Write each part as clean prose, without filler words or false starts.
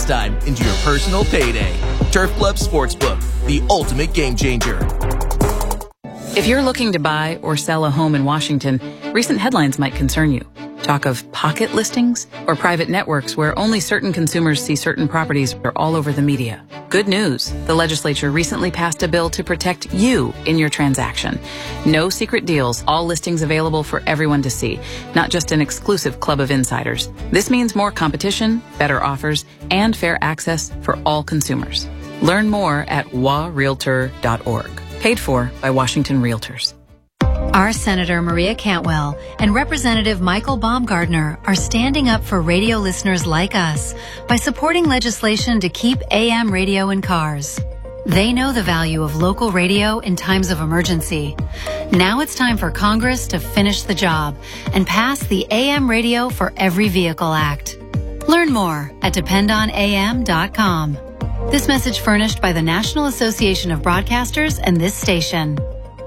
time into your personal payday. Turf Club Sportsbook, the ultimate game changer. If you're looking to buy or sell a home in Washington, recent headlines might concern you. Talk of pocket listings or private networks where only certain consumers see certain properties are all over the media. Good news. The legislature recently passed a bill to protect you in your transaction. No secret deals, all listings available for everyone to see, not just an exclusive club of insiders. This means more competition, better offers, and fair access for all consumers. Learn more at warealtor.org. Paid for by Washington Realtors. Our Senator Maria Cantwell and Representative Michael Baumgardner are standing up for radio listeners like us by supporting legislation to keep AM radio in cars. They know the value of local radio in times of emergency. Now it's time for Congress to finish the job and pass the AM Radio for Every Vehicle Act. Learn more at dependonam.com. This message furnished by the National Association of Broadcasters and this station.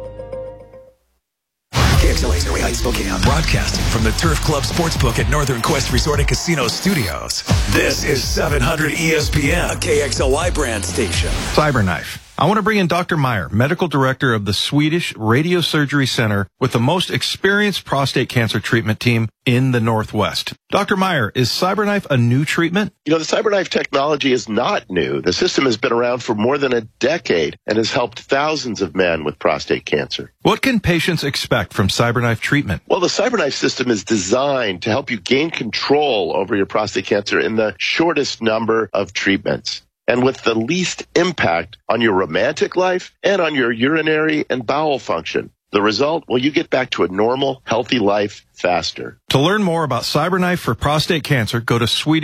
KXLA Snowy Heights, Spokane. Broadcasting from the Turf Club Sportsbook at Northern Quest Resort and Casino Studios. This is 700 ESPN, a KXLY brand station. Cyberknife. I want to bring in Dr. Meyer, medical director of the Swedish Radiosurgery Center with the most experienced prostate cancer treatment team in the Northwest. Dr. Meyer, is Cyberknife a new treatment? You know, the Cyberknife technology is not new. The system has been around for more than a decade and has helped thousands of men with prostate cancer. What can patients expect from Cyberknife treatment? Well, the Cyberknife system is designed to help you gain control over your prostate cancer in the shortest number of treatments, and with the least impact on your romantic life and on your urinary and bowel function. The result? Well, you get back to a normal, healthy life faster. To learn more about Cyberknife for prostate cancer, go to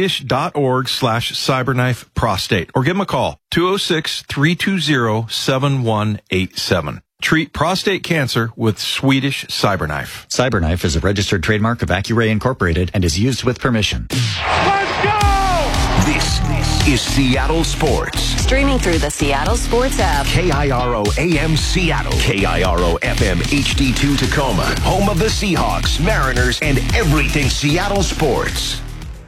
swedish.org/cyberknifeprostate or give them a call, 206-320-7187. Treat prostate cancer with Swedish Cyberknife. Cyberknife is a registered trademark of Accuray Incorporated and is used with permission. Let's go! This is Seattle Sports. Streaming through the Seattle Sports app. KIRO AM Seattle. KIRO FM HD2 Tacoma. Home of the Seahawks, Mariners, and everything Seattle sports.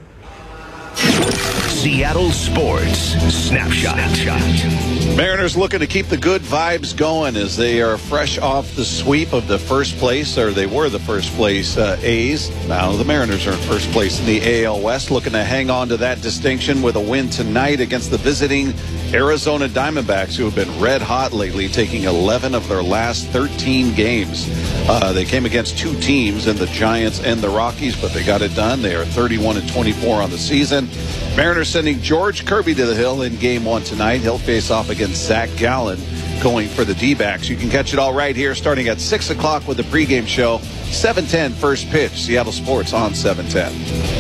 Seattle Sports Snapshot. Mariners looking to keep the good vibes going as they are fresh off the sweep of the first place, or they were the first place A's. Now the Mariners are in first place in the AL West, looking to hang on to that distinction with a win tonight against the visiting Arizona Diamondbacks, who have been red hot lately, taking 11 of their last 13 games. They came against two teams in the Giants and the Rockies, but they got it done. They are 31-24 on the season. Mariners sending George Kirby to the hill in Game 1 tonight. He'll face off against Zach Gallen going for the D-backs. You can catch it all right here starting at 6 o'clock with the pregame show. 7:10 first pitch. Seattle Sports on 710.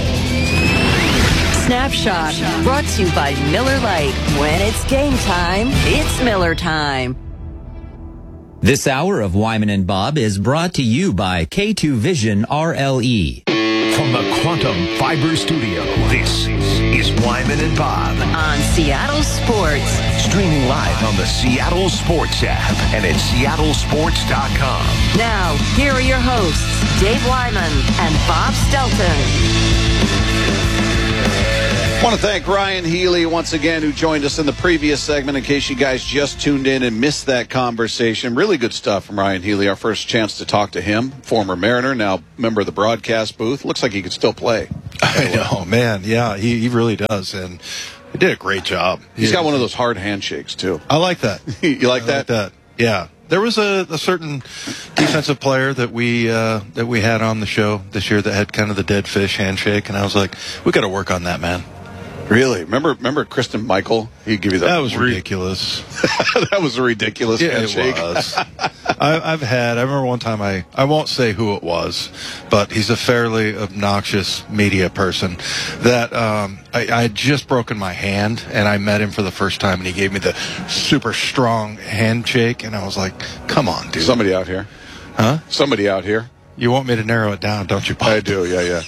Snapshot brought to you by Miller Lite. When it's game time, it's Miller time. This hour of Wyman and Bob is brought to you by K2 Vision RLE. From the Quantum Fiber Studio, this is Wyman and Bob on Seattle Sports. Streaming live on the Seattle Sports app and at seattlesports.com. Now, here are your hosts, Dave Wyman and Bob Stelton. I want to thank Ryan Healy once again, who joined us in the previous segment, in case you guys just tuned in and missed that conversation. Really good stuff from Ryan Healy. Our first chance to talk to him, former Mariner, now member of the broadcast booth. Looks like he could still play. I know, man. Yeah, he really does. And he did a great job. He's got one of those hard handshakes, too. I like that. You like that? Like that. Yeah. There was a certain defensive player that we had on the show this year that had kind of the dead fish handshake, and I was like, we got to work on that, man. Really? Remember Kristen Michael? He'd give you that. That was ridiculous. That was a ridiculous handshake. It was. I remember one time, I won't say who it was, but he's a fairly obnoxious media person that I had just broken my hand, and I met him for the first time, and he gave me the super strong handshake, and I was like, come on, dude. Somebody out here. Huh? Somebody out here. You want me to narrow it down, don't you, Bob? I do, yeah.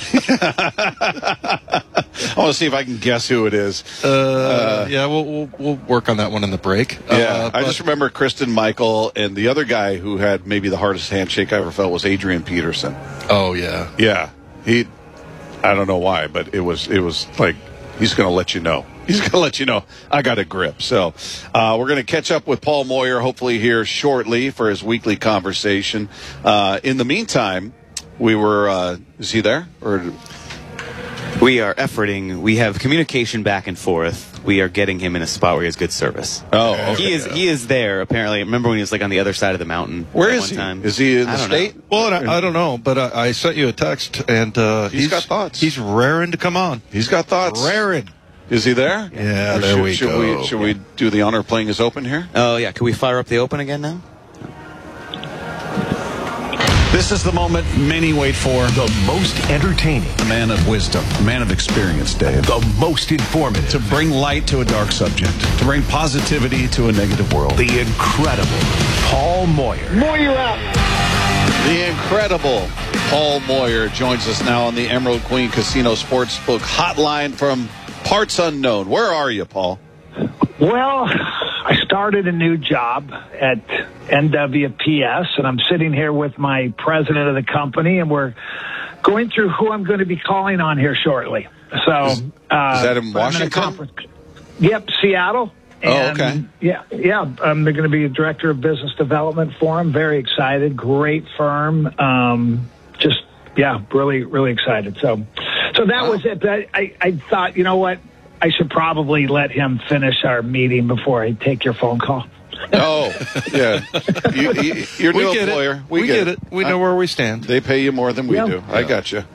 I want to see if I can guess who it is. Yeah, we'll work on that one in the break. Yeah, I just remember Kristen Michael, and the other guy who had maybe the hardest handshake I ever felt was Adrian Peterson. Oh, yeah. Yeah. I don't know why, but it was like, he's going to let you know. He's going to let you know, I got a grip. So we're going to catch up with Paul Moyer, hopefully here shortly for his weekly conversation. In the meantime, we were, is he there? Or we are efforting. We have communication back and forth. We are getting him in a spot where he has good service. Oh, okay. He is there, apparently. Remember when he was like on the other side of the mountain? Where is he? Time? Is he in the state? Well, I don't know, but I sent you a text, and he's got thoughts. He's raring to come on. He's got thoughts. Raring. Is he there? Yeah, there we go. Should we do the honor of playing his open here? Oh, yeah. Can we fire up the open again now? This is the moment many wait for. The most entertaining. A man of wisdom. A man of experience, Dave. The most informative. To bring light to a dark subject. To bring positivity to a negative world. The incredible Paul Moyer. Moyer out. The incredible Paul Moyer joins us now on the Emerald Queen Casino Sportsbook hotline from parts unknown. Where are you, Paul? Well, I started a new job at NWPS, and I'm sitting here with my president of the company, and we're going through who I'm going to be calling on here shortly. So, is that in Washington? Yep, Seattle. And okay. Yeah. They're going to be a director of business development for them. Very excited. Great firm. Really, really excited. So that was it. But I thought, you know what? I should probably let him finish our meeting before I take your phone call. Oh, yeah. You're a new employer. We get it. We know where we stand. They pay you more than we do. I got you.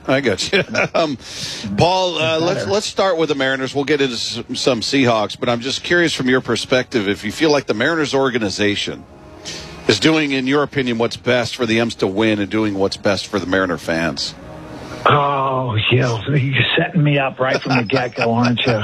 Paul, let's start with the Mariners. We'll get into some Seahawks, but I'm just curious from your perspective if you feel like the Mariners organization is doing, in your opinion, what's best for the M's to win and doing what's best for the Mariner fans. Oh, you're setting me up right from the get-go, aren't you?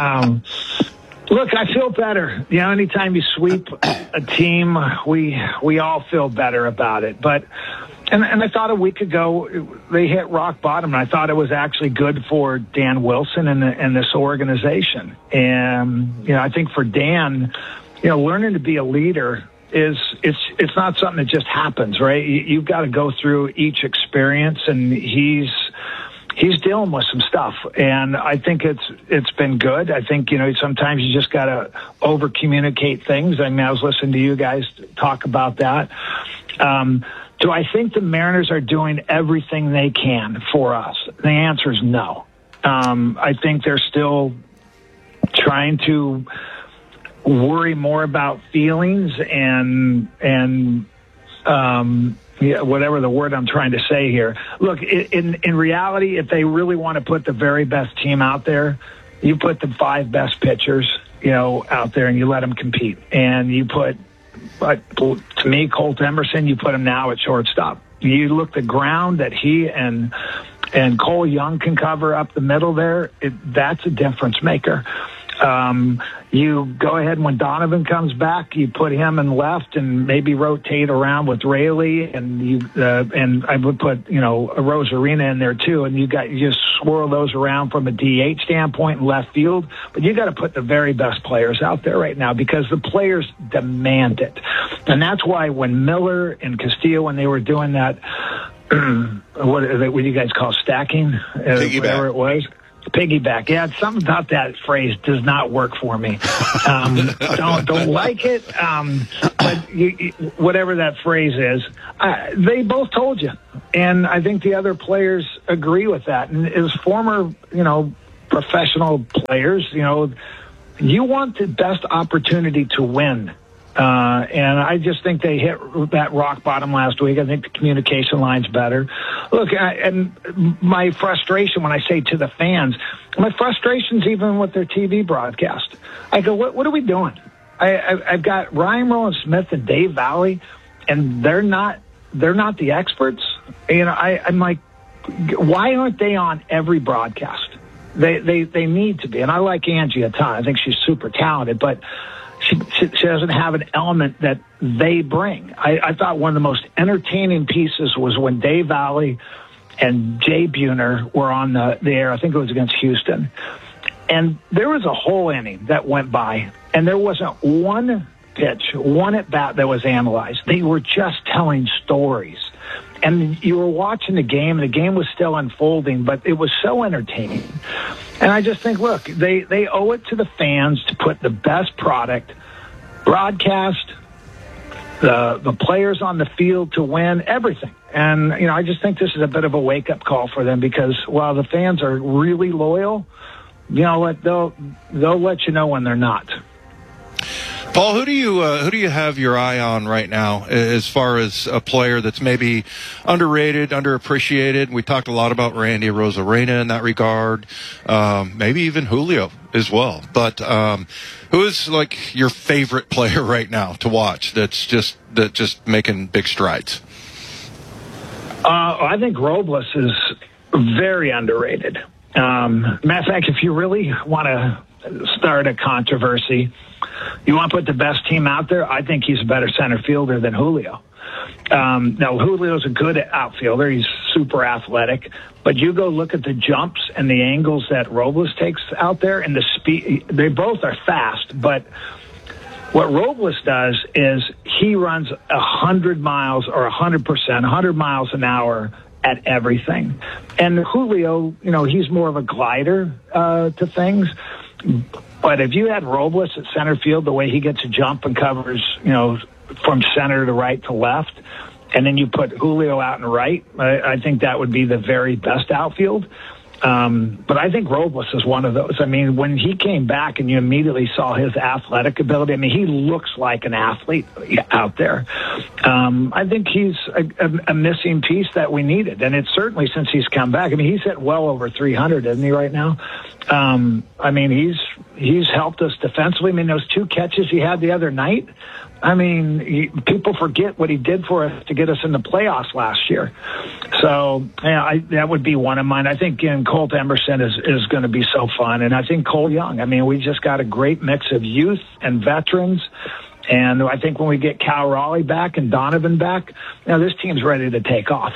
Look, I feel better. You know, anytime you sweep a team, we all feel better about it. But and I thought a week ago they hit rock bottom, and I thought it was actually good for Dan Wilson and this organization. And I think for Dan, learning to be a leader it's not something that just happens, right? You've got to go through each experience, and he's dealing with some stuff, and I think it's been good. I think sometimes you just got to over communicate things. I mean, I was listening to you guys talk about that. Do I think the Mariners are doing everything they can for us? The answer is no. I think they're still trying to worry more about feelings and whatever the word I'm trying to say here. Look, in reality, if they really want to put the very best team out there, you put the 5 best pitchers, out there, and you let them compete. And you put, to me, Colt Emerson, you put him now at shortstop. You look the ground that he and Cole Young can cover up the middle there. That's a difference maker. You go ahead, when Donovan comes back, you put him in left and maybe rotate around with Raley, and and I would put a Rosarina in there too, and you just swirl those around from a DH standpoint in left field. But you got to put the very best players out there right now because the players demand it, and that's why when Miller and Castillo, when they were doing that, what do you guys call stacking, whatever it was. Piggyback. Yeah, something about that phrase does not work for me. Don't like it. But whatever that phrase is, they both told you, and I think the other players agree with that. And as former, professional players, you want the best opportunity to win. And I just think they hit that rock bottom last week. I think the communication line's better. Look, and my frustration when I say to the fans, my frustration's even with their TV broadcast. I go, what are we doing? I've got Ryan Rowland-Smith and Dave Valley, and they're not the experts. I'm like, why aren't they on every broadcast? They need to be. And I like Angie a ton. I think she's super talented, but she doesn't have an element that they bring. I thought one of the most entertaining pieces was when Dave Valley and Jay Buhner were on the air. I think it was against Houston. And there was a whole inning that went by, and there wasn't one pitch, one at-bat that was analyzed. They were just telling stories. and you were watching the game, and the game was still unfolding, but it was so entertaining. And I just think, look, they owe it to the fans to put the best product, broadcast, the players on the field to win, everything. And, I just think this is a bit of a wake-up call for them because while the fans are really loyal, they'll let you know when they're not. Paul, who do you have your eye on right now as far as a player that's maybe underrated, underappreciated? We talked a lot about Randy Arozarena in that regard, maybe even Julio as well. But who is like your favorite player right now to watch that's just making big strides? I think Robles is very underrated. Matter of fact, if you really want to start a controversy, you want to put the best team out there, I think he's a better center fielder than Julio. Now, Julio's a good outfielder. He's super athletic. But you go look at the jumps and the angles that Robles takes out there and the speed. They both are fast, but what Robles does is he runs 100 miles or 100%, 100 miles an hour at everything. And Julio, he's more of a glider to things. But if you had Robles at center field, the way he gets a jump and covers, from center to right to left, and then you put Julio out and right, I think that would be the very best outfield. But I think Robles is one of those. I mean, when he came back and you immediately saw his athletic ability, I mean, he looks like an athlete out there. I think he's a missing piece that we needed. And it's certainly since he's come back. I mean, he's hit well over 300, isn't he, right now? I mean, he's helped us defensively. I mean, those 2 catches he had the other night, I mean, people forget what he did for us to get us in the playoffs last year. So, that would be one of mine. I think Colt Emerson is going to be so fun. And I think Cole Young. I mean, we just got a great mix of youth and veterans. And I think when we get Cal Raleigh back and Donovan back, this team's ready to take off.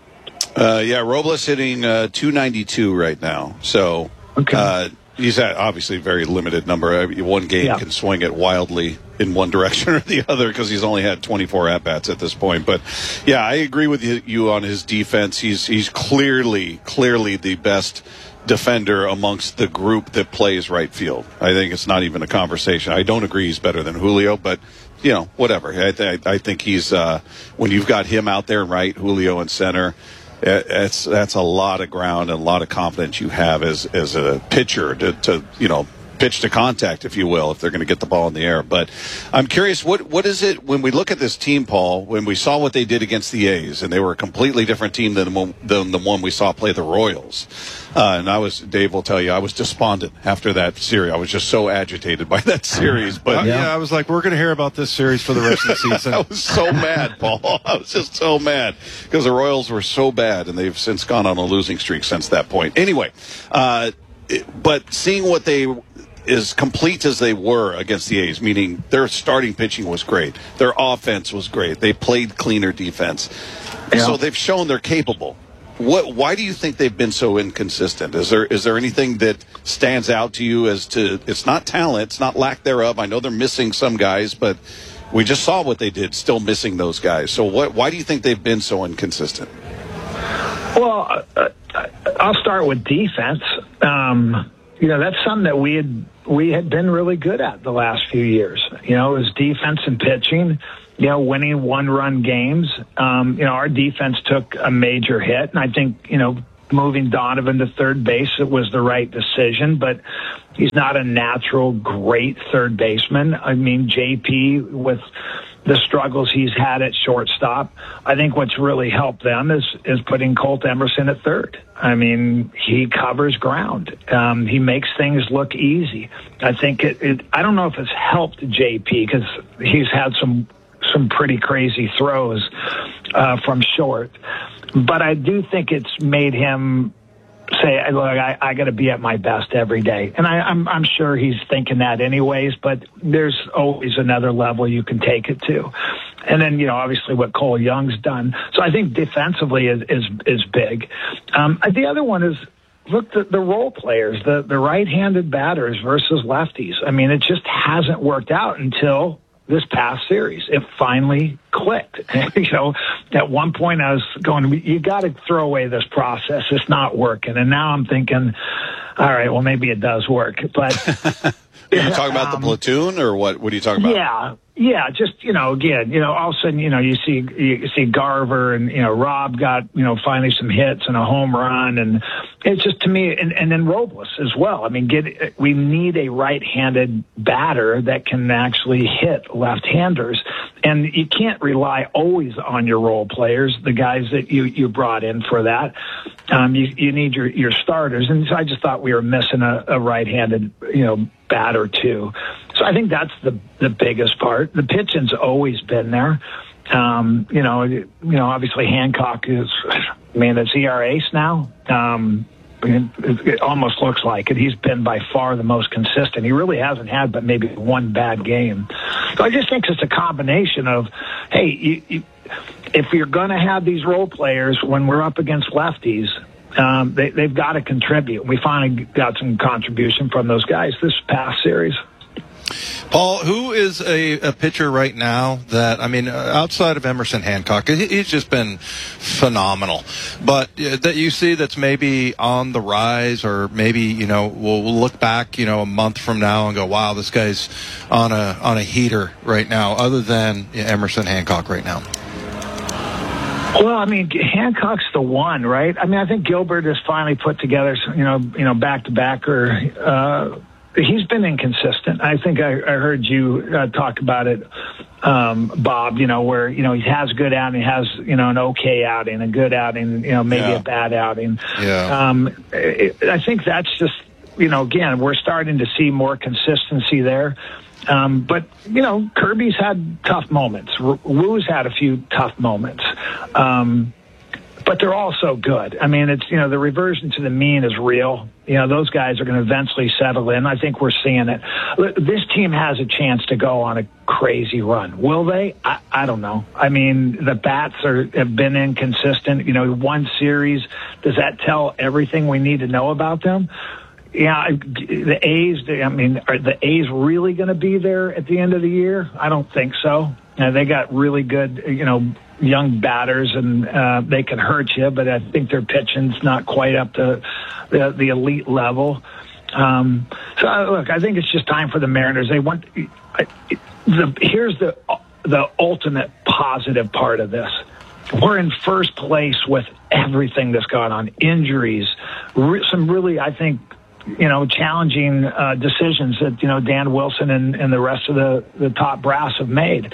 Robles hitting 292 right now. So, okay. He's at obviously a very limited number. One game can swing it wildly in one direction or the other because he's only had 24 at-bats at this point. But, I agree with you on his defense. He's clearly the best defender amongst the group that plays right field. I think it's not even a conversation. I don't agree he's better than Julio, but, whatever. I think he's when you've got him out there, right, Julio in center, that's a lot of ground and a lot of confidence you have as a pitcher to pitch to contact, if you will, if they're going to get the ball in the air. But I'm curious, what is it when we look at this team, Paul, when we saw what they did against the A's, and they were a completely different team than the one we saw play the Royals. And Dave will tell you, I was despondent after that series. I was just so agitated by that series. But I was like, we're going to hear about this series for the rest of the season. I was so mad, Paul. I was just so mad because the Royals were so bad, and they've since gone on a losing streak since that point. Anyway, but seeing what they as complete as they were against the A's, meaning their starting pitching was great, their offense was great, they played cleaner defense, so they've shown they're capable. Why do you think they've been so inconsistent? Is there anything that stands out to you as to, it's not talent, it's not lack thereof? I know they're missing some guys, but we just saw what they did, still missing those guys. So why do you think they've been so inconsistent? Well, I'll start with defense. That's something that we had been really good at the last few years. It was defense and pitching, winning 1-run games. Our defense took a major hit, and I think, moving Donovan to third base, it was the right decision, but he's not a natural great third baseman. I mean, JP, with the struggles he's had at shortstop, I think what's really helped them is putting Colt Emerson at third. I mean, he covers ground. He makes things look easy. I think I don't know if it's helped JP because he's had some pretty crazy throws from short, but I do think it's made him say, look, I got to be at my best every day. And I'm sure he's thinking that anyways, but there's always another level you can take it to. And then, obviously what Cole Young's done. So I think defensively is big. The other one is, look, the role players, the right-handed batters versus lefties. I mean, it just hasn't worked out until this past series. It finally clicked. At one point I was going, you got to throw away this process. It's not working. And now I'm thinking, all right, well, maybe it does work. But Are you talking about the platoon, or what are you talking about? Yeah, just, again, all of a sudden, you see Garver and, Rob got, finally some hits and a home run. And it's just, to me, and then Robles as well. I mean, we need a right-handed batter that can actually hit left-handers. And you can't rely always on your role players, the guys that you brought in for that. You need your starters. And so I just thought we were missing a right-handed, batter too. So I think that's the biggest part. The pitching's always been there. Obviously Hancock is he our ace now? It almost looks like it. He's been by far the most consistent. He really hasn't had but maybe one bad game. So I just think it's a combination of, hey, if you're going to have these role players when we're up against lefties, they've got to contribute. We finally got some contribution from those guys this past series. Paul, who is a pitcher right now that, outside of Emerson Hancock, he's just been phenomenal, but that you see that's maybe on the rise, or maybe, we'll look back, a month from now and go, wow, this guy's on a heater right now, other than Emerson Hancock right now? Well, Hancock's the one, right? I think Gilbert has finally put together, back-to-backer. He's been inconsistent. I think I heard you talk about it, Bob, where, he has a good outing, he has, an okay outing, a good outing, maybe a bad outing. Yeah. I think that's just, again, we're starting to see more consistency there. But, Kirby's had tough moments. Woo's had a few tough moments. But they're all so good. It's, the reversion to the mean is real. Those guys are going to eventually settle in. I think we're seeing it. This team has a chance to go on a crazy run. Will they? I don't know. The bats have been inconsistent. One series, does that tell everything we need to know about them? Yeah, the A's, are the A's really going to be there at the end of the year? I don't think so. They got really good, young batters, and they can hurt you, but I think their pitching's not quite up to the elite level. Look, I think it's just time for the Mariners. Here's the ultimate positive part of this. We're in first place with everything that's gone on, injuries, some really, I think, challenging decisions that, Dan Wilson and the rest of the top brass have made.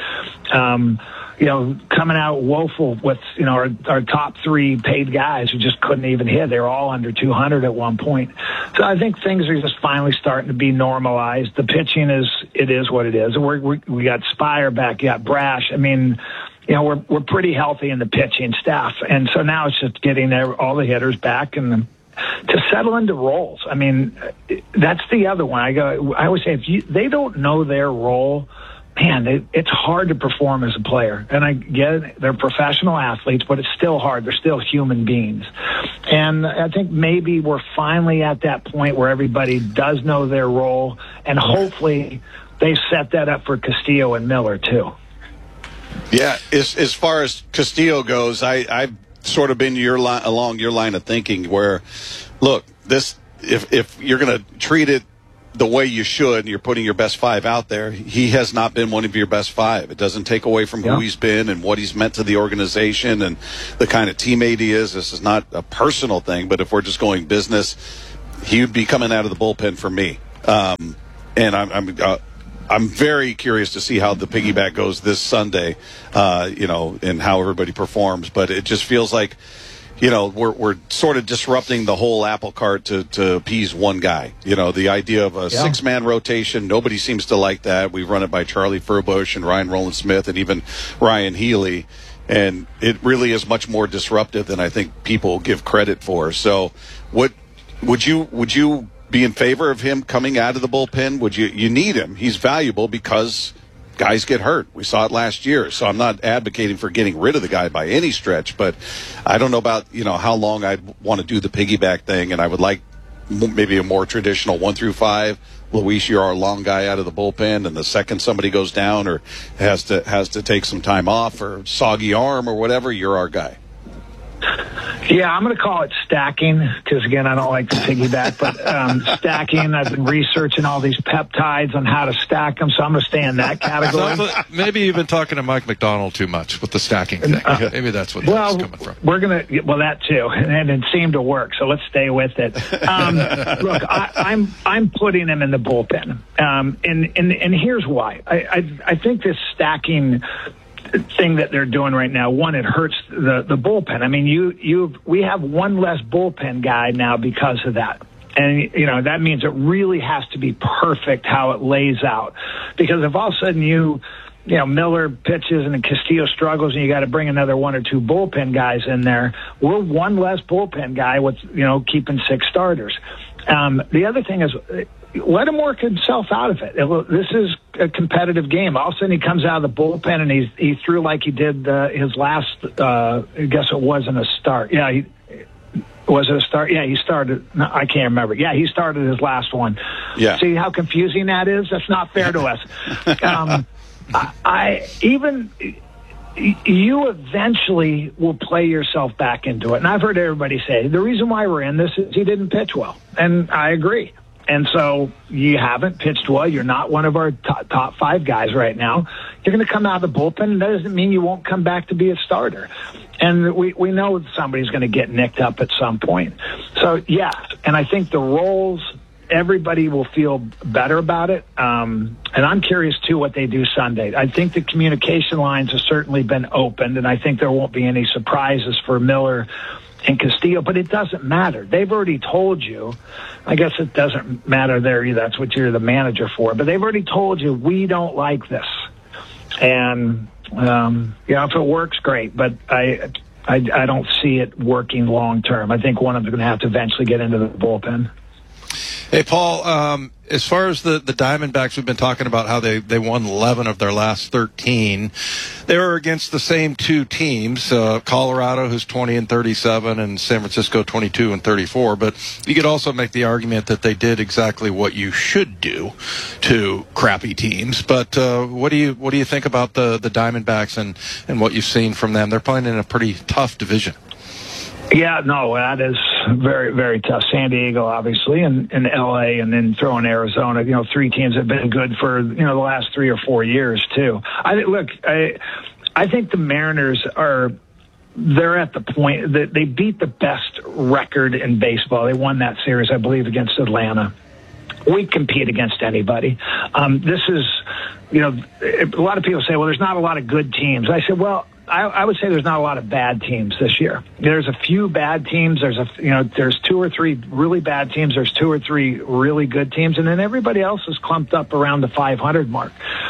Coming out woeful with, our top three paid guys who just couldn't even hit. They were all under 200 at one point. So I think things are just finally starting to be normalized. The pitching is what it is. We got Spire back, you got Brash. We're pretty healthy in the pitching staff. And so now it's just getting all the hitters back and to settle into roles. That's the other one. I always say, if they don't know their role, man, it's hard to perform as a player. And I get it, they're professional athletes, but it's still hard. They're still human beings. And I think maybe we're finally at that point where everybody does know their role, and hopefully they set that up for Castillo and Miller too. Yeah, as far as Castillo goes, I've sort of been along your line of thinking where, look, if you're going to treat it the way you should, and you're putting your best five out there, he has not been one of your best five. It doesn't take away from who he's been and what he's meant to the organization and the kind of teammate he is. This is not a personal thing, but if we're just going business, he would be coming out of the bullpen for me. And I'm very curious to see how the piggyback goes this Sunday, and how everybody performs. But it just feels like, we're sort of disrupting the whole apple cart to appease one guy. The idea of a six-man rotation, nobody seems to like that. We run it by Charlie Furbush and Ryan Rowland-Smith and even Ryan Healy. And it really is much more disruptive than I think people give credit for. So would you be in favor of him coming out of the bullpen? You need him. He's valuable because guys get hurt. We saw it last year. So I'm not advocating for getting rid of the guy by any stretch, but I don't know about, how long I'd want to do the piggyback thing. And I would like maybe a more traditional 1 through 5, Luis, you're our long guy out of the bullpen, and the second somebody goes down or has to take some time off or soggy arm or whatever, you're our guy. Yeah, I'm going to call it stacking because, again, I don't like to piggyback, but stacking. I've been researching all these peptides on how to stack them, so I'm going to stay in that category. Maybe you've been talking to Mike McDonald too much with the stacking thing. Maybe that's what that's coming from. We're going to, that too, and it seemed to work, so let's stay with it. Look, I'm putting him in the bullpen, and here's why. I think this stacking thing that they're doing right now, one, it hurts the bullpen. I mean, we have one less bullpen guy now because of that. And, that means it really has to be perfect how it lays out. Because if all of a sudden Miller pitches and Castillo struggles and you got to bring another one or two bullpen guys in there, we're one less bullpen guy with, keeping 6 starters. The other thing is, let him work himself out of it. This is a competitive game. All of a sudden he comes out of the bullpen and he threw like he did his last, I guess it wasn't a start. Yeah, was it a start? Yeah, he started. No, I can't remember. Yeah, he started his last one. Yeah. See how confusing that is? That's not fair to us. You eventually will play yourself back into it. And I've heard everybody say, the reason why we're in this is he didn't pitch well. And I agree. And so you haven't pitched well. You're not one of our top 5 guys right now. You're going to come out of the bullpen, and that doesn't mean you won't come back to be a starter. And we know somebody's going to get nicked up at some point. So, yeah, and I think the roles, everybody will feel better about it. And I'm curious, too, what they do Sunday. I think the communication lines have certainly been opened, and I think there won't be any surprises for Miller and Castillo, but it doesn't matter. They've already told you. I guess it doesn't matter there either. That's what you're the manager for. But they've already told you, we don't like this. And, if it works, great. But I don't see it working long term. I think one of them is going to have to eventually get into the bullpen. Hey, Paul, as far as the Diamondbacks, we've been talking about how they won 11 of their last 13. They were against the same 2 teams, Colorado, who's 20-37, and San Francisco, 22-34. But you could also make the argument that they did exactly what you should do to crappy teams. But what do you think about the Diamondbacks and what you've seen from them? They're playing in a pretty tough division. Yeah, no, that is very, very tough. San Diego, obviously, and L.A., and then throw in Arizona. 3 teams have been good for, the last 3 or 4 years, too. I think the Mariners they're at the point that they beat the best record in baseball. They won that series, I believe, against Atlanta. We compete against anybody. This is, a lot of people say, well, there's not a lot of good teams. I said, well, I would say there's not a lot of bad teams this year. There's a few bad teams. There's 2 or 3 really bad teams. There's 2 or 3 really good teams, and then everybody else is clumped up around the 500 mark.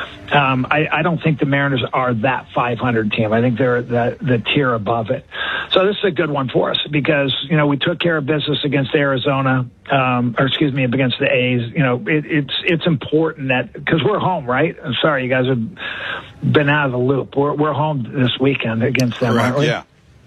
I don't think the Mariners are that 500 team. I think they're the tier above it. So this is a good one for us because, we took care of business against Arizona, against the A's. It's important that, because we're home, right? I'm sorry, you guys have been out of the loop. We're home this weekend against them, aren't we? Yeah.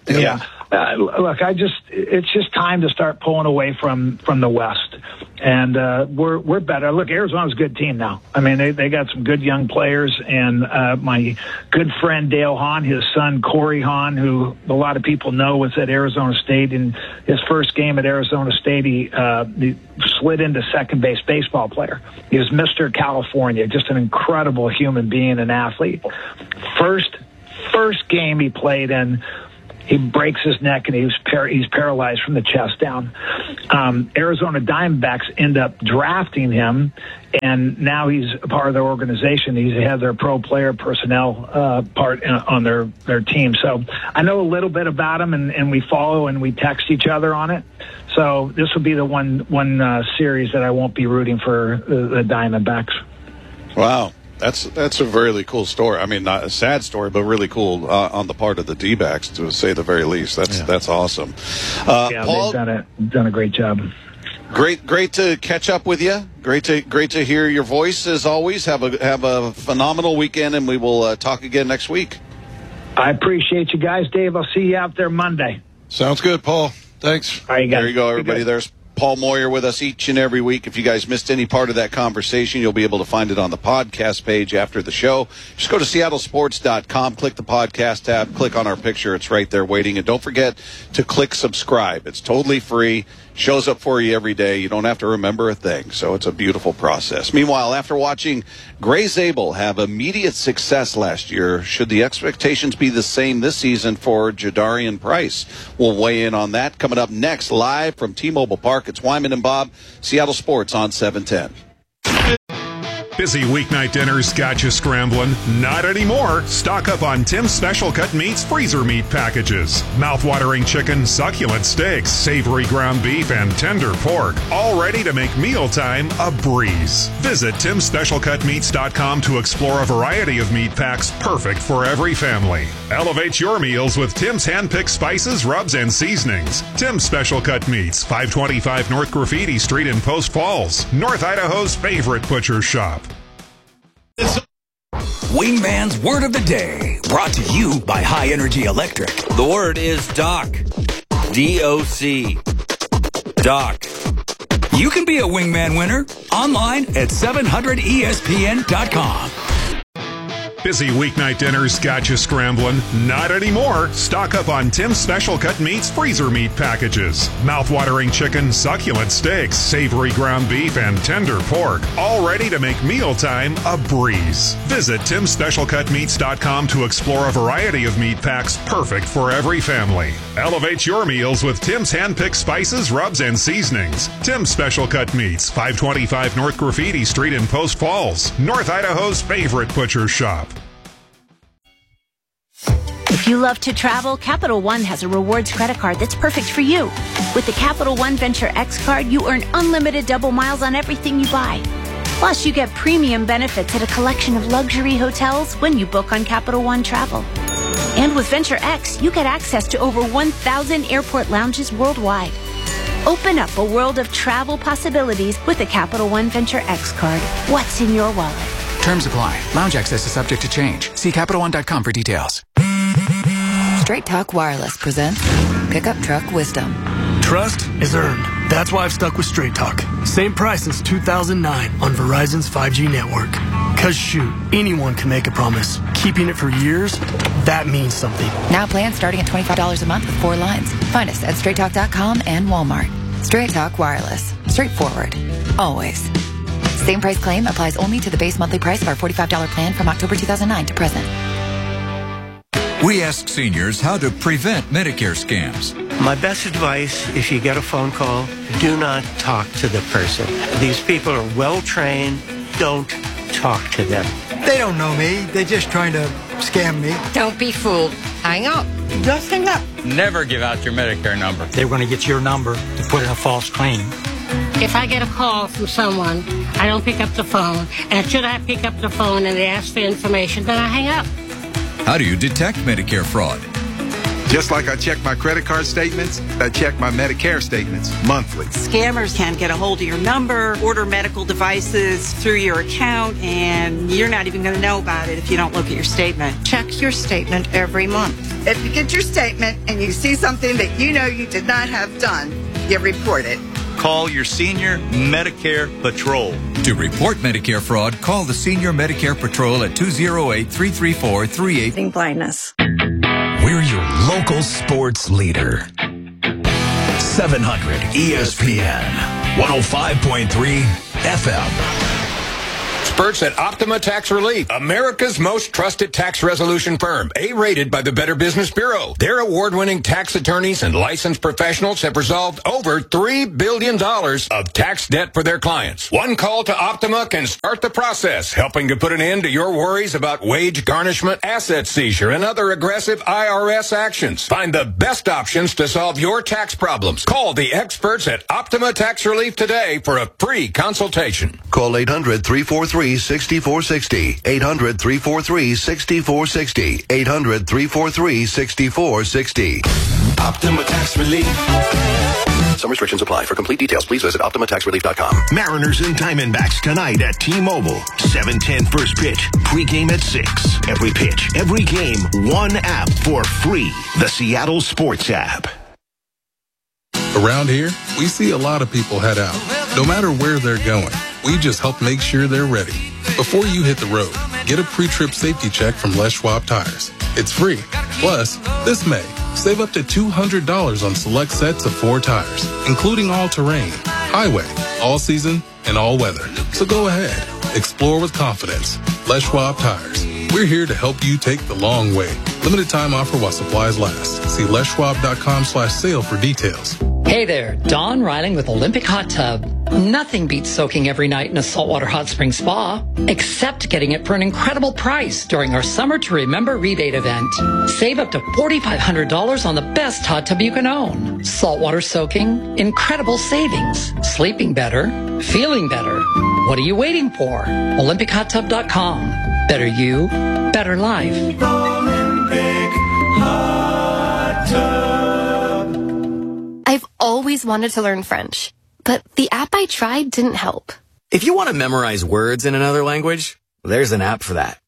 Look, it's just time to start pulling away from the West. And we're better. Look, Arizona's a good team now. I mean, they got some good young players, and my good friend Dale Hahn, his son Corey Hahn, who a lot of people know was at Arizona State. In his first game at Arizona State, he slid into second base baseball player. He was Mr. California, just an incredible human being and athlete. First game he played in, he breaks his neck and he's paralyzed from the chest down. Arizona Diamondbacks end up drafting him, and now he's a part of their organization. He's had their pro player personnel part on their team. So I know a little bit about him, and we follow and we text each other on it. So this will be the one series that I won't be rooting for the Diamondbacks. Wow. That's a really cool story. I mean, not a sad story, but really cool on the part of the D-backs, to say the very least. That's awesome. Paul, they've done a great job. Great to catch up with you. Great to hear your voice as always. Have a phenomenal weekend, and we will talk again next week. I appreciate you guys, Dave. I'll see you out there Monday. Sounds good, Paul. Thanks. All right, you guys. There you go, everybody. There's Paul Moyer with us each and every week. If you guys missed any part of that conversation, you'll be able to find it on the podcast page after the show. Just go to seattlesports.com, click the podcast tab, click on our picture. It's right there waiting. And don't forget to click subscribe. It's totally free. Shows up for you every day. You don't have to remember a thing, so it's a beautiful process. Meanwhile, after watching Gray Zabel have immediate success last year, should the expectations be the same this season for Jadarian Price? We'll weigh in on that coming up next, live from T-Mobile Park. It's Wyman and Bob, Seattle Sports on 710. Busy weeknight dinners got you scrambling? Not anymore. Stock up on Tim's Special Cut Meats freezer meat packages. Mouth-watering chicken, succulent steaks, savory ground beef, and tender pork. All ready to make mealtime a breeze. Visit Tim'sSpecialCutMeats.com to explore a variety of meat packs perfect for every family. Elevate your meals with Tim's hand-picked spices, rubs, and seasonings. Tim's Special Cut Meats, 525 North Graffiti Street in Post Falls, North Idaho's favorite butcher shop. Wingman's Word of the Day, brought to you by High Energy Electric. The word is doc. D-O-C. Doc. You can be a Wingman winner online at 700ESPN.com. Busy weeknight dinners got you scrambling? Not anymore. Stock up on Tim's Special Cut Meats freezer meat packages. Mouth-watering chicken, succulent steaks, savory ground beef, and tender pork. All ready to make mealtime a breeze. Visit Tim'sSpecialCutMeats.com to explore a variety of meat packs perfect for every family. Elevate your meals with Tim's hand-picked spices, rubs, and seasonings. Tim's Special Cut Meats, 525 North Graffiti Street in Post Falls, North Idaho's favorite butcher shop. If you love to travel, Capital One has a rewards credit card that's perfect for you. With the Capital One Venture X card, you earn unlimited double miles on everything you buy. Plus, you get premium benefits at a collection of luxury hotels when you book on Capital One Travel. And with Venture X, you get access to over 1,000 airport lounges worldwide. Open up a world of travel possibilities with the Capital One Venture X card. What's in your wallet? Terms apply. Lounge access is subject to change. See CapitalOne.com for details. Straight Talk Wireless presents Pickup Truck Wisdom. Trust is earned. That's why I've stuck with Straight Talk. Same price since 2009 on Verizon's 5G network. Cause shoot, anyone can make a promise. Keeping it for years, that means something. Now plans starting at $25 a month with 4 lines. Find us at StraightTalk.com and Walmart. Straight Talk Wireless. Straightforward. Always. Same price claim applies only to the base monthly price of our $45 plan from October 2009 to present. We ask seniors how to prevent Medicare scams. My best advice, if you get a phone call, do not talk to the person. These people are well-trained. Don't talk to them. They don't know me. They're just trying to scam me. Don't be fooled. Hang up. Just hang up. Never give out your Medicare number. They're going to get your number to put in a false claim. If I get a call from someone, I don't pick up the phone. And should I pick up the phone and they ask for information, then I hang up. How do you detect Medicare fraud? Just like I check my credit card statements, I check my Medicare statements monthly. Scammers can get a hold of your number, order medical devices through your account, and you're not even going to know about it if you don't look at your statement. Check your statement every month. If you get your statement and you see something that you know you did not have done, you report it. Call your Senior Medicare Patrol. To report Medicare fraud, call the Senior Medicare Patrol at 208-334-38. Blindness. We're your local sports leader. 700 ESPN, 105.3 FM. Experts at Optima Tax Relief, America's most trusted tax resolution firm, A-rated by the Better Business Bureau. Their award-winning tax attorneys and licensed professionals have resolved over $3 billion of tax debt for their clients. One call to Optima can start the process, helping to put an end to your worries about wage garnishment, asset seizure, and other aggressive IRS actions. Find the best options to solve your tax problems. Call the experts at Optima Tax Relief today for a free consultation. Call 800-343-6460. 800-343-6460. 800-343-6460. Optima Tax Relief. Some restrictions apply. For complete details, please visit OptimaTaxRelief.com. Mariners and Diamondbacks tonight at T-Mobile. 7:10 first pitch. Pre-game at 6. Every pitch, every game, one app for free. The Seattle Sports app. Around here, we see a lot of people head out. No matter where they're going, we just help make sure they're ready. Before you hit the road, get a pre-trip safety check from Les Schwab Tires. It's free. Plus, this May, save up to $200 on select sets of 4 tires, including all-terrain, highway, all-season, and all-weather. So go ahead. Explore with confidence. Les Schwab Tires. We're here to help you take the long way. Limited time offer while supplies last. See leschwab.com/sale for details. Hey there, Don Reiling with Olympic Hot Tub. Nothing beats soaking every night in a saltwater hot spring spa, except getting it for an incredible price during our Summer to Remember rebate event. Save up to $4,500 on the best hot tub you can own. Saltwater soaking, incredible savings, sleeping better, feeling better. What are you waiting for? OlympicHotTub.com. Better you, better life. Olympic Hot Tub. I've always wanted to learn French, but the app I tried didn't help. If you want to memorize words in another language, there's an app for that.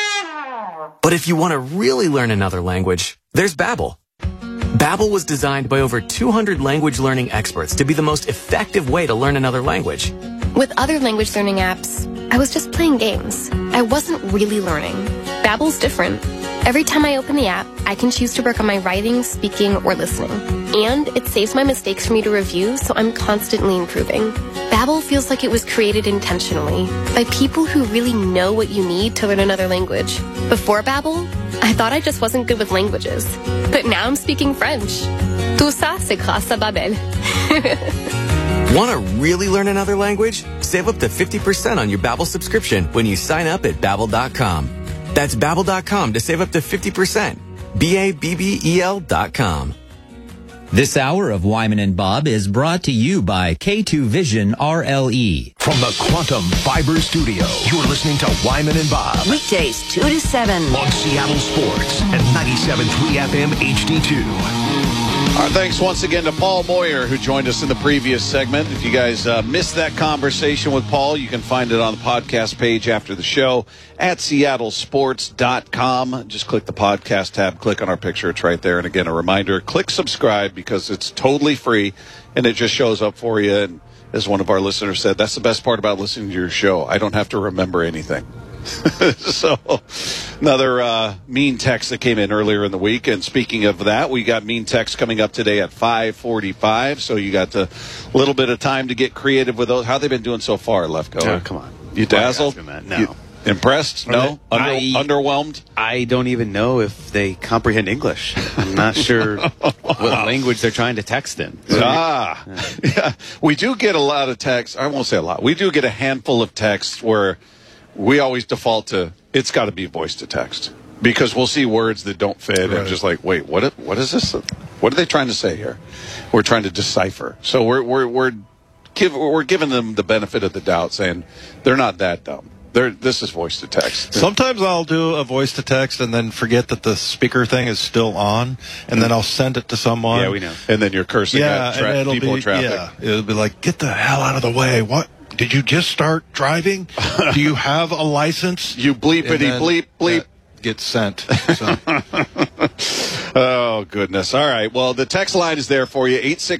But if you want to really learn another language, there's Babbel. Babbel was designed by over 200 language learning experts to be the most effective way to learn another language. With other language learning apps, I was just playing games. I wasn't really learning. Babbel's different. Every time I open the app, I can choose to work on my writing, speaking, or listening. And it saves my mistakes for me to review, so I'm constantly improving. Babbel feels like it was created intentionally by people who really know what you need to learn another language. Before Babbel, I thought I just wasn't good with languages. But now I'm speaking French. Tout ça, c'est grâce à Babbel. Want to really learn another language? Save up to 50% on your Babbel subscription when you sign up at Babbel.com. That's Babbel.com to save up to 50%. Babbel.com. This hour of Wyman and Bob is brought to you by K2 Vision RLE. From the Quantum Fiber Studio, you're listening to Wyman and Bob. Weekdays 2 to 7. On Seattle Sports and 97.3 FM HD2. All right, thanks once again to Paul Moyer, who joined us in the previous segment. If you guys missed that conversation with Paul, you can find it on the podcast page after the show at seattlesports.com. Just click the podcast tab, click on our picture. It's right there. And again, a reminder, click subscribe because it's totally free, and it just shows up for you. And as one of our listeners said, that's the best part about listening to your show. I don't have to remember anything. So another mean text that came in earlier in the week. And speaking of that, we got mean text coming up today at 5:45. So you got a little bit of time to get creative with those. How they been doing so far, Lefko? Oh, come on. You dazzled? No. You impressed? No? Underwhelmed? I don't even know if they comprehend English. I'm not sure what language they're trying to text in. Yeah. We do get a lot of texts. I won't say a lot. We do get a handful of texts where we always default to, it's got to be voice to text, because we'll see words that don't fit and just like, wait, what is this? What are they trying to say here? We're trying to decipher. So we're giving them the benefit of the doubt, saying they're not that dumb. This is voice to text. Sometimes I'll do a voice to text and then forget that the speaker thing is still on, and then I'll send it to someone. Yeah, we know. And then you're cursing at people in traffic. Yeah, it'll be like, get the hell out of the way. What? Did you just start driving? Do you have a license? You bleepity bleep bleep. Gets sent. So. Oh, goodness. All right. Well, the text line is there for you,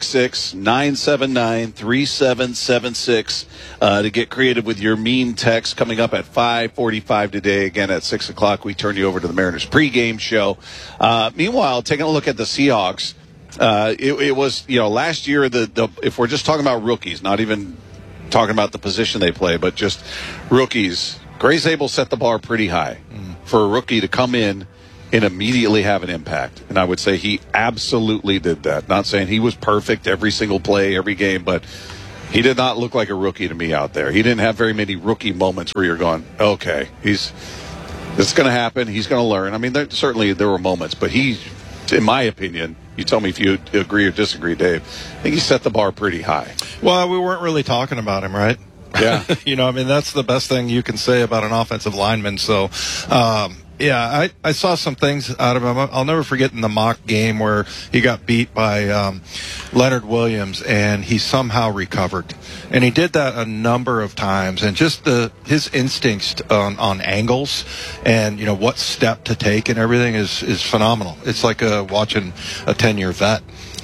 866-979-3776, to get creative with your mean text. Coming up at 5:45 today. Again, at 6 o'clock, we turn you over to the Mariners pregame show. Meanwhile, taking a look at the Seahawks, it was, last year, if we're just talking about rookies, not even talking about the position they play, but just rookies, Gray Zabel set the bar pretty high for a rookie to come in and immediately have an impact. And I would say he absolutely did that. Not saying he was perfect every single play, every game, but he did not look like a rookie to me out there. He didn't have very many rookie moments where you're going, okay, it's going to happen. He's going to learn. I mean, there were moments, but he, in my opinion, you tell me if you agree or disagree, Dave, I think he set the bar pretty high. Well, we weren't really talking about him, right? Yeah. That's the best thing you can say about an offensive lineman. So, I saw some things out of him. I'll never forget in the mock game where he got beat by Leonard Williams, and he somehow recovered. And he did that a number of times. And just his instincts on angles and, what step to take and everything is phenomenal. It's like watching a 10-year vet.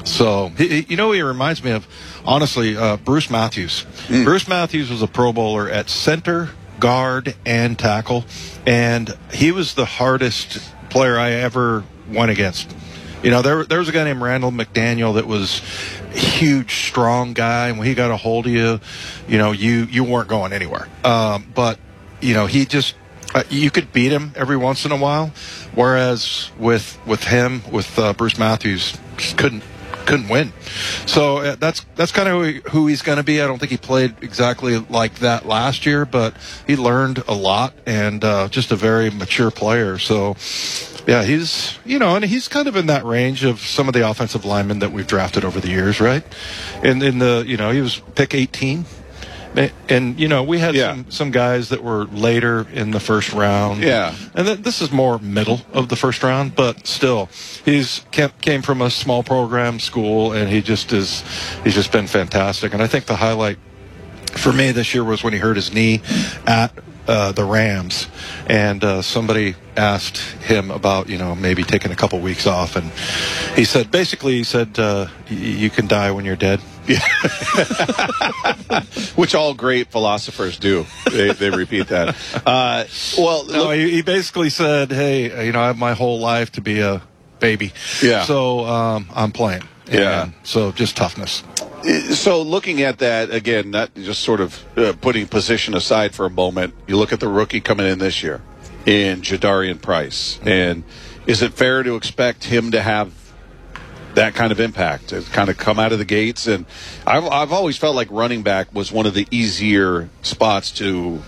So, he reminds me of, honestly, Bruce Matthews. Bruce Matthews was a Pro Bowler at center, guard, and tackle, and he was the hardest player I ever went against. There was a guy named Randall McDaniel that was a huge, strong guy, and when he got a hold of you, you weren't going anywhere. But he just you could beat him every once in a while, whereas with Bruce Matthews, just couldn't win. So that's kind of who he's going to be. I don't think he played exactly like that last year, but he learned a lot and just a very mature player. So. Yeah, he's, and he's kind of in that range of some of the offensive linemen that we've drafted over the years, right? And in the, he was pick 18. And, we had some guys that were later in the first round. Yeah. And this is more middle of the first round, but still, he's came from a small program school, and he's just been fantastic. And I think the highlight for me this year was when he hurt his knee at the Rams, and somebody asked him about maybe taking a couple weeks off, and he said you can die when you're dead. Yeah. Which all great philosophers do. They repeat that. He basically said, hey, I have my whole life to be a baby. Yeah. So I'm playing. Yeah. So just toughness. So looking at that, again, not just sort of putting position aside for a moment, you look at the rookie coming in this year in Jadarian Price. And is it fair to expect him to have that kind of impact, to kind of come out of the gates? And I've always felt like running back was one of the easier spots to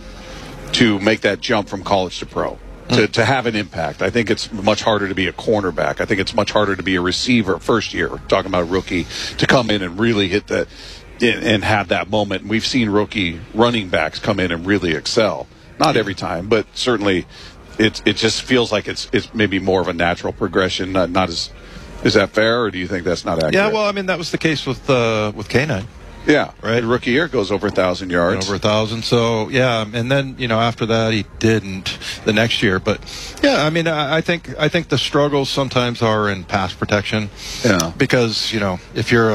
make that jump from college to pro. To have an impact. I think it's much harder to be a cornerback. I think it's much harder to be a receiver first year, talking about a rookie, to come in and really hit that and have that moment. And we've seen rookie running backs come in and really excel. Not every time, but certainly it just feels like it's maybe more of a natural progression. Not as, is that fair, or do you think that's not accurate? Yeah, well, I mean, that was the case with K9. Yeah, right. The rookie year goes over 1,000 yards. Over 1,000. So yeah, and then after that he didn't the next year. But yeah, I mean, I think the struggles sometimes are in pass protection. Yeah. Because if you're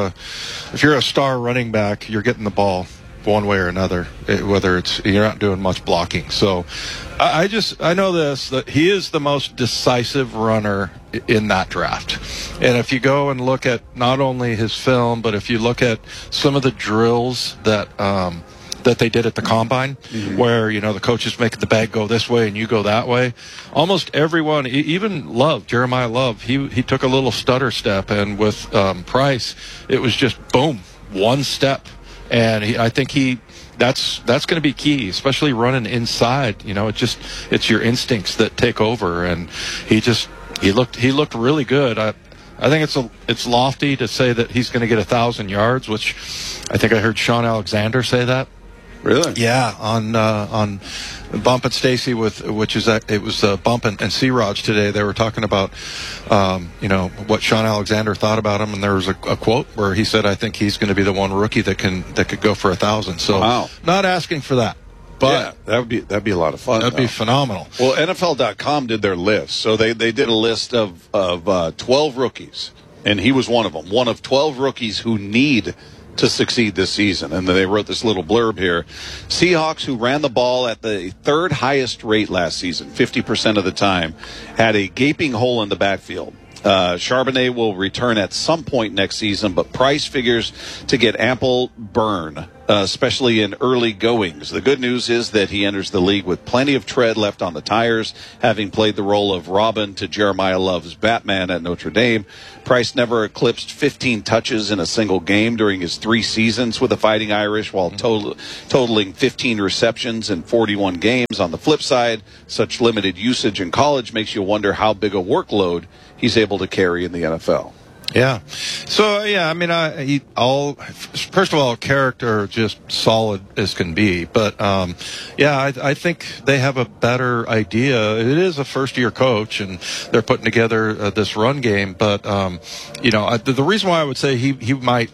a star running back, you're getting the ball one way or another, whether it's you're not doing much blocking. So I know this, that he is the most decisive runner in that draft. And if you go and look at not only his film, but if you look at some of the drills that they did at the combine, where the coaches make the bag go this way and you go that way, almost everyone, even Jeremiah Love, he took a little stutter step, and with Price, it was just boom, one step. And I think that's going to be key, especially running inside. It's your instincts that take over, and he looked really good. I think it's lofty to say that he's going to get 1,000 yards, which I think I heard Sean Alexander say that. Really? Yeah, on Bump and Stacy it was Bump and C-Raj today. They were talking about what Sean Alexander thought about him, and there was a quote where he said, "I think he's going to be the one rookie that could go for 1,000." So, wow. Not asking for that, but yeah, that'd be a lot of fun. That'd be phenomenal. Well, NFL.com did their list, so they did a list of 12 rookies, and he was one of them. One of 12 rookies who need to succeed this season. And then they wrote this little blurb here. Seahawks, who ran the ball at the third highest rate last season, 50% of the time, had a gaping hole in the backfield. Charbonnet will return at some point next season, but Price figures to get ample burn, especially in early goings. The good news is that he enters the league with plenty of tread left on the tires, having played the role of Robin to Jeremiah Love's Batman at Notre Dame. Price never eclipsed 15 touches in a single game during his 3 seasons with the Fighting Irish, while totaling 15 receptions in 41 games. On the flip side, such limited usage in college makes you wonder how big a workload he's able to carry in the NFL. Yeah. So, yeah, I mean, first of all, character just solid as can be. But, I think they have a better idea. It is a first-year coach, and they're putting together this run game. But, the reason why I would say he might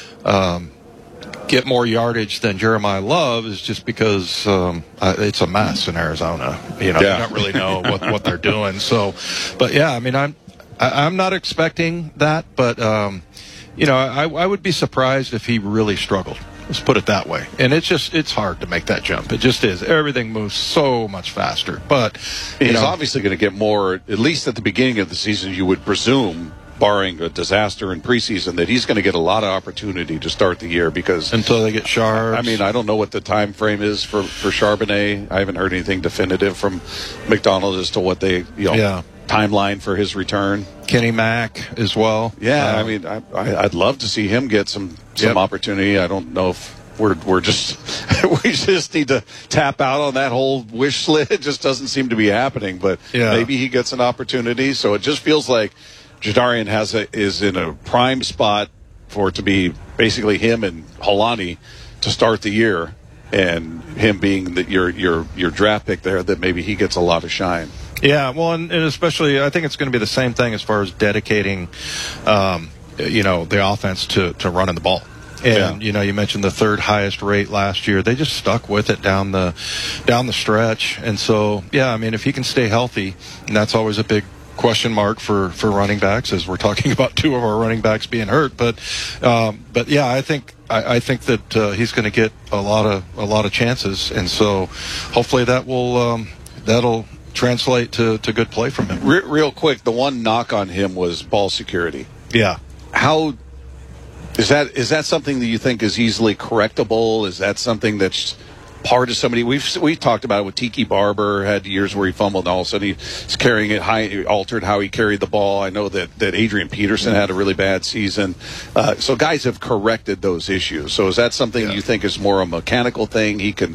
get more yardage than Jeremiah Love is just because it's a mess in Arizona. They don't really know what they're doing. So, but, yeah, I mean, I'm not expecting that, but I would be surprised if he really struggled. Let's put it that way. And it's hard to make that jump. It just is. Everything moves so much faster. But he's obviously going to get more, at least at the beginning of the season, you would presume, barring a disaster in preseason, that he's going to get a lot of opportunity to start the year because until they get Charbs. I mean, I don't know what the time frame is for Charbonnet. I haven't heard anything definitive from McDonald as to what they timeline for his return. Kenny Mack as well. Yeah, I mean, I'd love to see him get some opportunity. I don't know if we're just we just need to tap out on that whole wish list. It just doesn't seem to be happening. But maybe he gets an opportunity. So it just feels like Jadarian is in a prime spot for it to be basically him and Holani to start the year, and him being your draft pick there, that maybe he gets a lot of shine. Yeah, well, and especially I think it's going to be the same thing as far as dedicating, the offense to running the ball. And you mentioned the third highest rate last year. They just stuck with it down the stretch. And so, I mean, if he can stay healthy, and that's always a big question mark for running backs, as we're talking about two of our running backs being hurt. But I think that he's going to get a lot of chances, and so hopefully that'll translate to good play from him. Real quick, the one knock on him was ball security. Yeah. How is that something that you think is easily correctable? Is that something that's part of somebody? We've talked about it with Tiki Barber, had years where he fumbled and all of a sudden he's carrying it high, he altered how he carried the ball. I know that Adrian Peterson had a really bad season. So guys have corrected those issues. So is that something you think is more a mechanical thing he can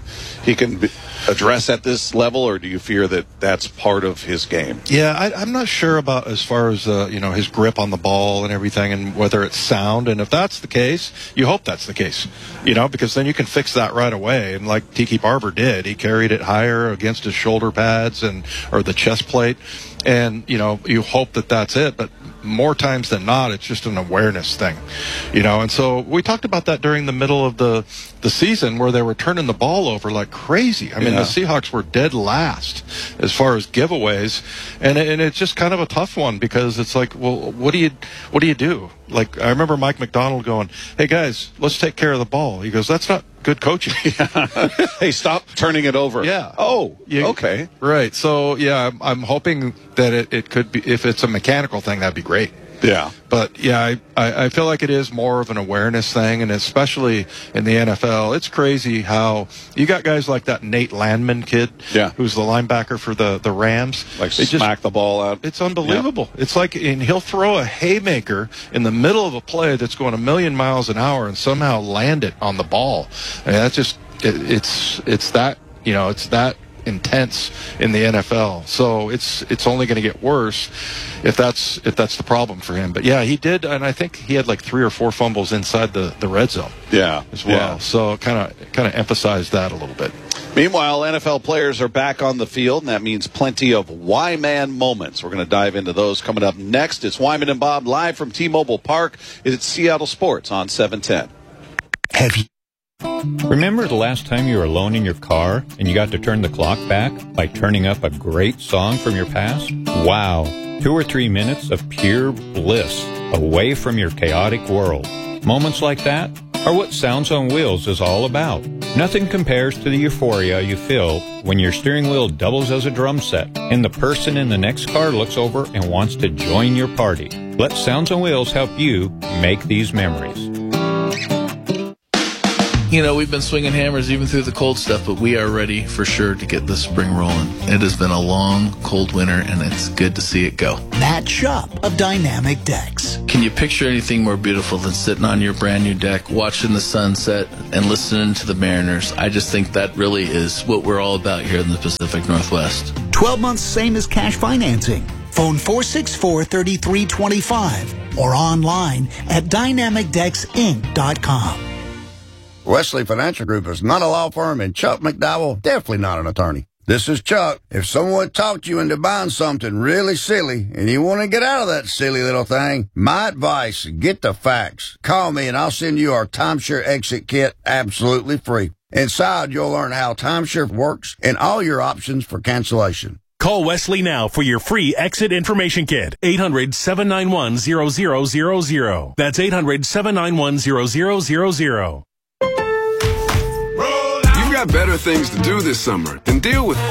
address at this level, or do you fear that that's part of his game? Yeah, I'm not sure about as far as his grip on the ball and everything, and whether it's sound. And if that's the case, you hope that's the case, because then you can fix that right away. And like Tiki Barber did, he carried it higher against his shoulder pads or the chest plate, and you hope that that's it. But more times than not, it's just an awareness thing, and so we talked about that during the middle of the season, where they were turning the ball over like crazy. I mean, the Seahawks were dead last as far as giveaways, and it's just kind of a tough one, because it's like, well, what do you do? Like, I remember Mike McDonald going, "Hey guys, let's take care of the ball." He goes, "That's not good coaching." Hey, stop turning it over. Yeah. Oh, okay. Right. So, I'm hoping that it could be, if it's a mechanical thing, that'd be great. Yeah. But, I feel like it is more of an awareness thing, and especially in the NFL, it's crazy how you got guys like that Nate Landman kid, who's the linebacker for the Rams. Like, smack the ball out. It's unbelievable. Yeah. It's like, and he'll throw a haymaker in the middle of a play that's going 1,000,000 miles an hour and somehow land it on the ball. I mean, that's just, it's that, it's that intense in the NFL. So it's only going to get worse if that's the problem for him. But he did, and I think he had like 3 or 4 fumbles inside the red zone. As well. Yeah. So kind of emphasized that a little bit. Meanwhile, NFL players are back on the field, and that means plenty of Y-Man moments. We're going to dive into those coming up next. It's Wyman and Bob live from T-Mobile Park. It's Seattle Sports on 710. Remember the last time you were alone in your car and you got to turn the clock back by turning up a great song from your past? Wow. 2 or 3 minutes of pure bliss away from your chaotic world. Moments like that are what Sounds on Wheels is all about. Nothing compares to the euphoria you feel when your steering wheel doubles as a drum set and the person in the next car looks over and wants to join your party. Let Sounds on Wheels help you make these memories. We've been swinging hammers even through the cold stuff, but we are ready for sure to get this spring rolling. It has been a long, cold winter, and it's good to see it go. Matt Schupp of Dynamic Decks. Can you picture anything more beautiful than sitting on your brand new deck, watching the sunset, and listening to the Mariners? I just think that really is what we're all about here in the Pacific Northwest. 12 months, same as cash financing. Phone 464-3325 or online at dynamicdecksinc.com. Wesley Financial Group is not a law firm, and Chuck McDowell, definitely not an attorney. This is Chuck. If someone talked you into buying something really silly and you want to get out of that silly little thing, my advice, get the facts. Call me and I'll send you our Timeshare Exit Kit absolutely free. Inside, you'll learn how timeshare works and all your options for cancellation. Call Wesley now for your free exit information kit. 800-791-0000. That's 800-791-0000. You've got better things to do this summer than deal with